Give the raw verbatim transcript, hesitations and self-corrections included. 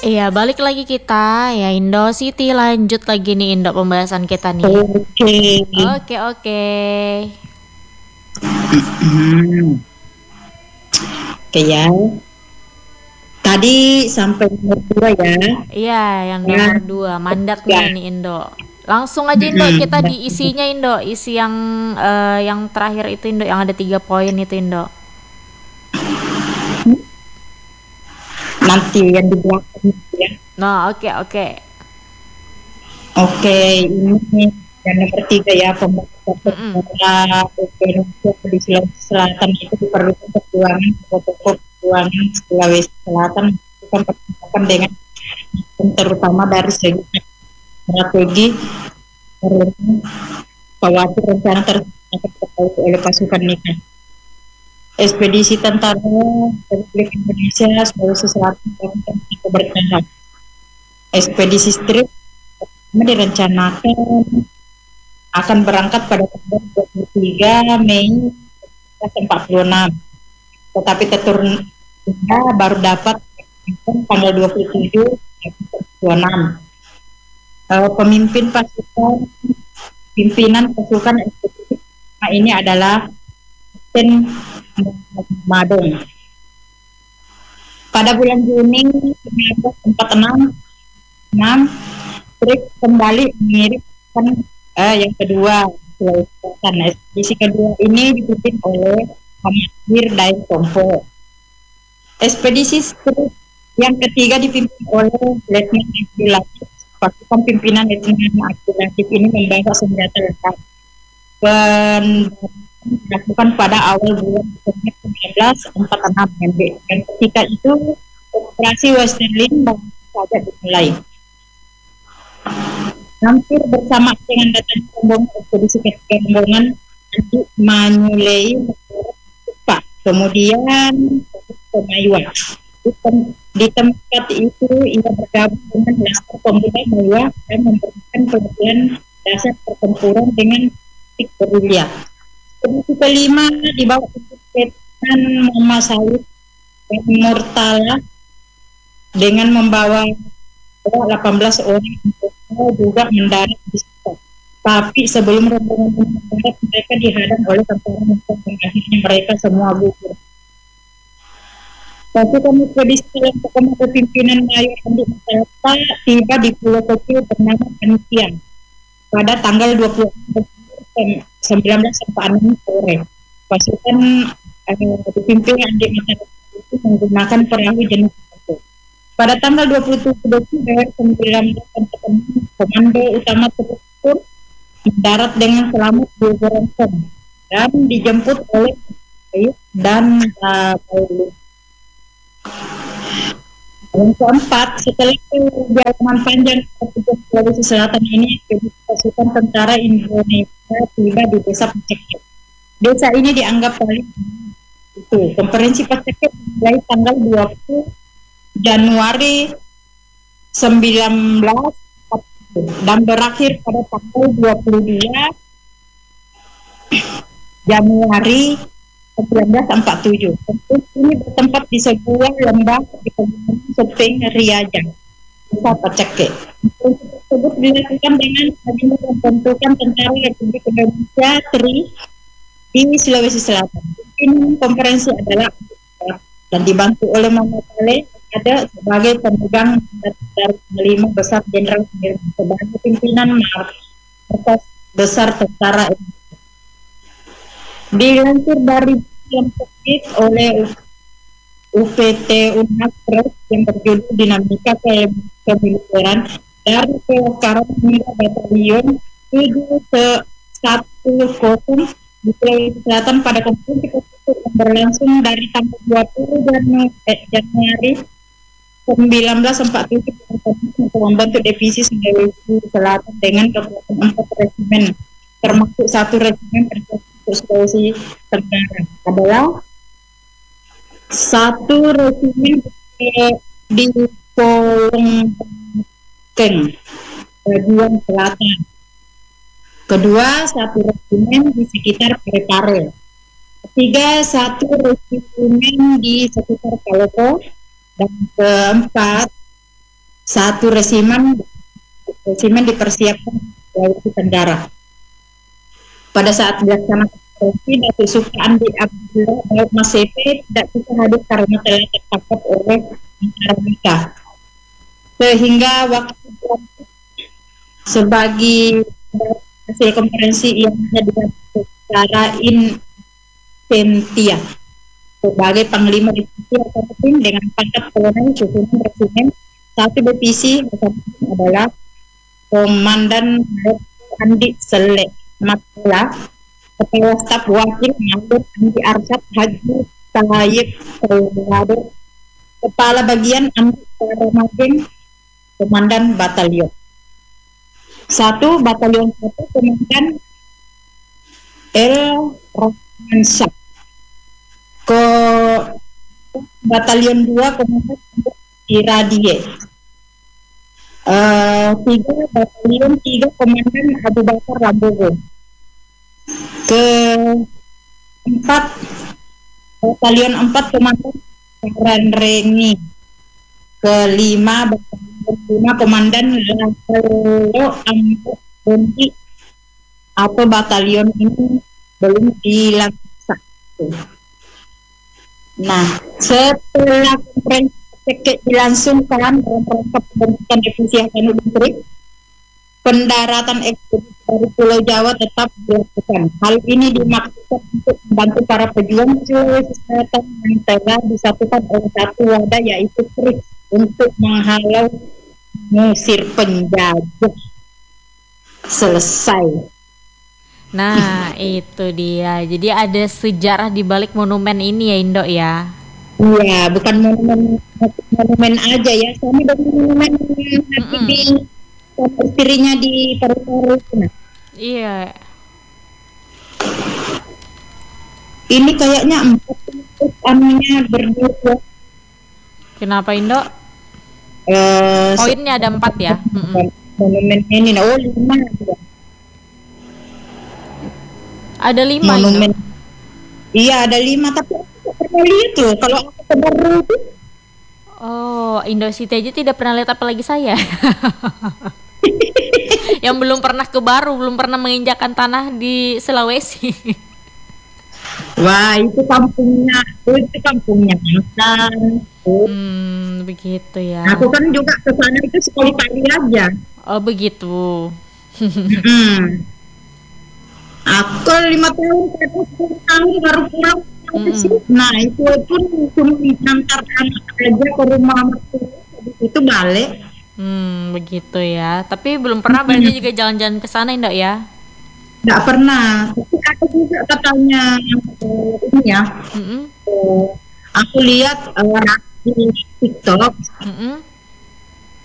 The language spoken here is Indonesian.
Iya, balik lagi kita ya Indo City, lanjut lagi nih Indo pembahasan kita nih. Oke. Oke, oke. Hmm. Oke ya. Tadi sampai nomor dua ya. Iya, yang Nah, nomor dua mandatnya tiga. nih Indo. Langsung aja Indo, kita Mm-mm. di isinya Indo, isi yang eh, yang terakhir itu Indo, yang ada tiga poin itu Indo. Nanti yang di belakang ya. Nah, oke, oke. Oke, ini yang nomor tiga ya, pembahasan Mm-mm. tentara Indonesia di Sulawesi Selatan itu diperlukan perjuangan pokok perjuangan Sulawesi Selatan bukan perjuangan dengan terutama dari segi strategi khawatir rencana tersebut akan diketahui oleh pasukan nikah. Ekspedisi Tentara Republik Indonesia Sulawesi Selatan melakukan tiga bertahap. Ekspedisi strip pertama direncanakan akan berangkat pada tanggal dua puluh tiga Mei seribu sembilan ratus empat puluh enam, tetapi tertunda baru dapat tanggal dua puluh tujuh Mei dua ribu dua puluh enam. Uh, pemimpin pasukan pimpinan pasukan ekspedisi ini adalah Kapten Madong. Pada bulan Juni seribu sembilan ratus empat puluh enam, Trik kembali mengirimkan eh, yang kedua, Sulawesi Selatan. Ekspedisi kedua ini dipimpin oleh Komandir Daeng Tompo. Ekspedisi Trik yang ketiga dipimpin oleh Letnan Abdul Latif. Pasukan pimpinan Letnan Abdul Latif ini membawa senjata lengkap. Dilakukan pada awal bulan Desember seribu sembilan ratus empat puluh enam, dan ketika itu operasi Westerlin baru saja dimulai. Hampir bersama dengan datang rombongan ekspedisi ketiga rombongan Andi Manyulei Pak, kemudian ke Maiwa. Di, tem- di tempat itu ia bergabung dengan Laskar Pemuda Maiwa dan memberikan pelatihan dasar pertempuran dengan taktik gerilya. Ekspedisi kelima di bawah pimpinan Muhammad Said dan Murtala dengan membawa delapan belas orang juga mendarat di situ. Tapi sebelum rombongan mendarat, mereka dihadang oleh tentara musuh dan akhirnya mereka semua gugur. Pasukan ekspedisi dalam komando pimpinan Mayor Andi Matalata tiba di pulau kecil bernama Panitian pada tanggal dua puluh enam Desember seribu sembilan ratus empat puluh enam sore. Pasukan eh, dipimpin Andi Matalata itu menggunakan perahu jenis itu. Pada tanggal dua puluh tujuh Desember seribu sembilan ratus empat puluh enam, Komando Utama tersebut mendarat dengan selamat di Goronsong dan dijemput oleh Ayub dan uh, Paulus. Yang keempat, setelah perjalanan panjang ke Sulawesi Selatan ini, pasukan tentara Indonesia tiba di desa Pacekek. Desa ini dianggap paling itu. Konferensi Pacekek dimulai tanggal dua puluh Januari seribu sembilan ratus empat puluh dan berakhir pada tanggal dua puluh dua Januari seribu sembilan ratus empat puluh tujuh. Konferensi ini bertempat di sebuah lembah di Pegunungan Seping Riajang, Desa Pacekek. Konferensi tersebut dilakukan dengan agenda pembentukan Tentara Republik Indonesia T R I di Sulawesi Selatan. Pimpinan konferensi adalah dan dibantu oleh Muhammad Saleh ada sebagai pemegang dari lima besar Jenderal sebagai pimpinan Markas Besar Tentara Indonesia. Dilansir dari yang terbit oleh U P T Unhas Press yang berjudul Dinamika Kemiliteran dari Pelakaran hingga Batalion tujuh satu nol di Sulawesi Selatan pada konferensi tersebut yang berlangsung dari tanggal dua puluh Januari seribu sembilan ratus empat puluh tujuh untuk membentuk divisi Sulawesi Selatan dengan kekuatan empat resimen, termasuk satu resimen untuk Sulawesi Tenggara adalah satu resimen di Polongkeng bagian selatan, kedua satu resimen di sekitar Parepare, ketiga satu resimen di sekitar Palopo, dan keempat satu resimen resimen dipersiapkan Sulawesi Tenggara. Pada saat dilaksanakan operasi, Datuk Suka Andi Abdullah Daud Masepe tidak bisa hadir karena telah tertangkap oleh tentara mereka. Sehingga waktu sebagai hasil konferensi yang dilakukan secara in Sentia sebagai Panglima Divisi Ataupun dengan pangkat kolonel susunan resimen satu divisi adalah Komandan Andi Selek Matula, Kepala Staf Wakil Major Andi Arsyad Haji Tayyip Tayyib, Kepala Bagian Andi Ramadan, Komandan Batalion satu Batalion satu Komandan El Rahmansyah, ke Batalion dua Komandan Iradie, uh, tiga Batalion tiga Komandan Abu Bakar Lambogo, ke empat Batalion empat Komandan Karan Rengi, ke lima Batalion lima Komandan Lampolo Ambo Bonti, atau batalion ini belum dilaksanakan. Nah, setelah konferensi dilangsungkan dalam rangka pembentukan divisi Hasanul Basri, pendaratan ekspedisi dari Pulau Jawa tetap dilakukan. Hal ini dimaksudkan untuk membantu para pejuang Sulawesi Selatan yang telah disatukan oleh satu wadah, yaitu K R I S, untuk menghalau mengusir penjajah. Selesai. Nah, itu dia. Jadi ada sejarah di balik monumen ini ya, Indo ya. Iya, bukan monumen monumen aja ya, sama dengan monumen nanti di istrinya di paru-paru. Iya. Ini kayaknya empat anunya berdua. Kenapa, Indo? Uh, Poinnya ada empat ya. Monumen ini, oh lima. Ada lima. Monumen. Iya, ada lima, tapi aku tidak pernah lihat loh. Kalau aku ke Baru itu. Oh, Indo City aja tidak pernah lihat, apalagi saya. Yang belum pernah ke Baru, belum pernah menginjakan tanah di Sulawesi. Wah, itu kampungnya, itu kampungnya kan. Hmm, begitu ya. Aku kan juga ke sana itu sekali-kali aja. Oh, begitu. hmm. Aku lima tahun, sepuluh tahun baru pulang. Mm-hmm. Nah, itu pun cuma mengantar anak aja ke rumah mertua, habis itu balik. Hmm, begitu ya. Tapi belum pernah berarti mm-hmm. juga jalan-jalan ke sana, Indah ya? Nggak pernah. Tapi aku juga katanya uh, ini ya. Mm-hmm. Uh, aku lihat uh, di TikTok. Mm-hmm.